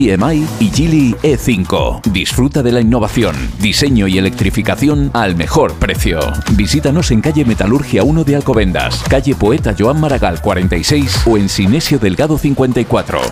EMI y Geely E5. Disfruta de la innovación, diseño y electrificación al mejor precio. Visítanos en calle Metalurgia 1 de Alcobendas, calle Poeta Joan Maragall 46 o en Sinesio Delgado 54.